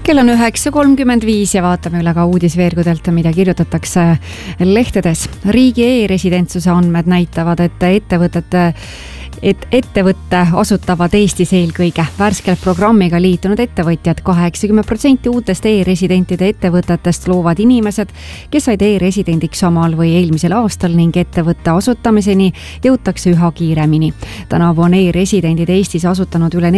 Kell on 9.35 ja vaatame üle ka uudisveergudelt, mida kirjutatakse lehtedes. Riigi e-residentsuse andmed näitavad, et ettevõtte asutavad Eestis eelkõige värskelt programmiga liitunud ettevõtjad. 80% uutest e-residentide ettevõtetest loovad inimesed, kes said e-residendiks samal või eelmisel aastal ning ettevõtte asutamiseni jõutakse üha kiiremini. Tänavu on e-residendid Eestis asutanud üle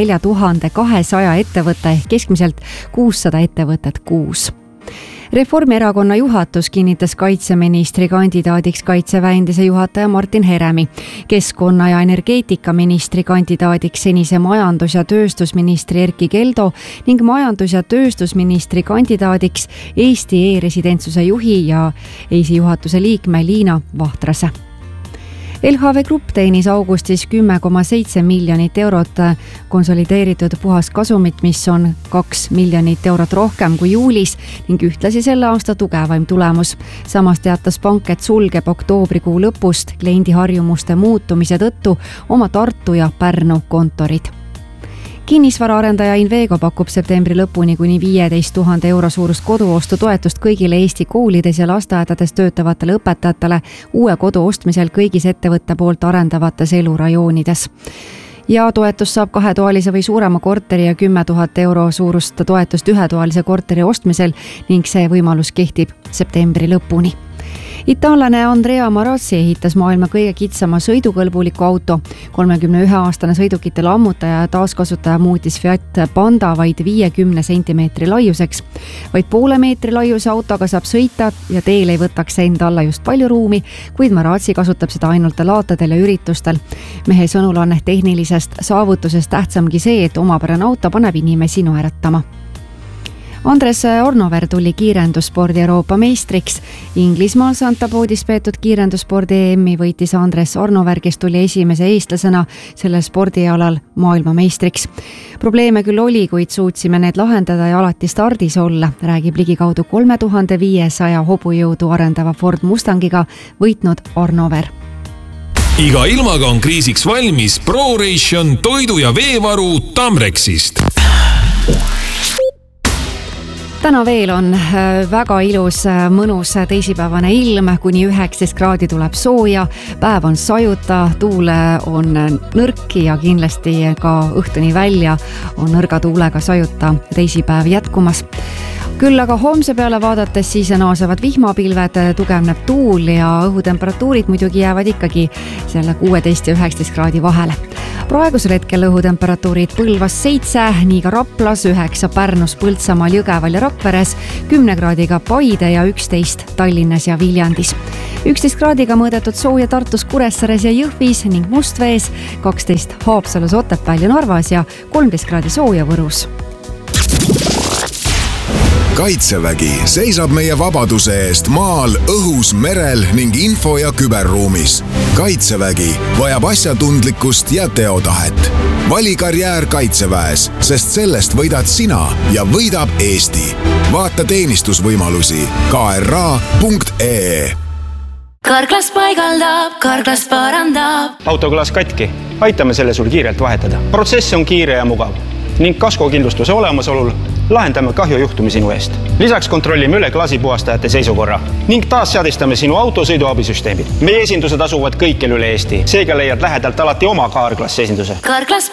4200 ettevõtte, keskmiselt 600 ettevõtet kuus. Reformierakonna juhatus kinnitas kaitseministri kandidaadiks Kaitseväe endise juhataja Martin Heremi, keskkonna- ja energeetikaministri kandidaadiks senise majandus- ja tööstusministri Erkki Keldo ning majandus- ja tööstusministri kandidaadiks Eesti e-residentsuse juhi ja EISi juhatuse liikme Liina Vahtrase. LHV Grupp teenis augustis 10,7 miljonit eurot konsolideeritud puhaskasumit, mis on 2 miljonit eurot rohkem kui juulis ning ühtlasi selle aasta tugevaim tulemus. Samas teatas pank, et sulgeb oktoobrikuu lõpust kliendiharjumuste muutumise tõttu oma Tartu ja Pärnu kontorid. Kinnisvaraarendaja Invego pakub septembri lõpuni kuni 15 000 euro suurust koduostu toetust kõigile Eesti koolides ja lasteaedades töötavatele õpetajatele uue kodu ostmisel kõigis ettevõtte poolt arendavates elurajoonides. Ja toetus saab 2-toalise või suurema korteri ja 10 000 euro suurust toetust 1-toalise korteri ostmisel ning see võimalus kehtib septembri lõpuni. Itaallane Andrea Marazzi ehitas maailma kõige kitsama sõidukõlbuliku auto. 31-aastane sõidukite lammutaja ja taaskasutaja muutis Fiat Panda vaid 50 sentimeetri laiuseks. Vaid poole meetri laiuse autoga saab sõita ja teel ei võtaks enda alla just palju ruumi, kuid Marazzi kasutab seda ainult laatadel ja üritustel. Mehe sõnul on tehnilisest saavutusest tähtsamgi see, et omapärane auto paneb inimesi naeratama. Andres Ornover tuli kiirendusspordi Euroopa meistriks. Inglismaal Santapoodis peetud kiirendusspordi EM-i võitis Andres Ornover, kes tuli esimese eestlasena sellel spordialal maailmameistriks. Probleeme küll oli, kuid suutsime need lahendada ja alati stardis olla, räägib ligikaudu 3500 hobujõudu arendava Ford Mustangiga võitnud Ornover. Iga ilmaga on kriisiks valmis ProRation toidu- ja veevaru Tamrexist. Täna veel on väga ilus, mõnus teisipäevane ilm, kuni 19 kraadi tuleb sooja, päev on sajuta, tuul on nõrk ja kindlasti ka õhtuni välja on nõrga tuulega sajuta teisipäev jätkumas. Küll aga homse peale vaadates siis naasevad vihmapilved, tugevneb tuul ja õhutemperatuurid muidugi jäävad ikkagi selle 16 ja 19 kraadi vahele. Praegusel hetkel õhutemperatuurid Põlvas 7, nii ka Raplas 9, Pärnus, Põltsamaal, Jõgeval ja Rakveres, 10 kraadiga Paide ja 11 Tallinnas ja Viljandis. 11 kraadiga mõõdetud sooja Tartus, Kuressaares ja Jõhvis ning Mustvees, 12 Haapsalus, Otepääl ja Narvas ja 13 kraadi sooja Võrus. Kaitsevägi seisab meie vabaduse eest maal, õhus, merel ning info- ja küberruumis. Kaitsevägi vajab asjatundlikkust ja teotahet. Vali karjäär Kaitseväes, sest sellest võidad sina ja võidab Eesti. Vaata teenistusvõimalusi kra.ee. Karklas paigaldab, Karklas parandab. Autokõlas katki. Aitame selle sul kiirelt vahetada. Protsess on kiire ja mugav ning kaskokindlustuse olemasolul lahendame kahjujuhtumi sinu eest. Lisaks kontrollime üle klaasipuhastajate seisukorra ning taas seadistame sinu autosõiduabisüsteemid. Meie esindused asuvad kõikjal üle Eesti. Seega leiad lähedalt alati oma Karklas esinduse. Karklas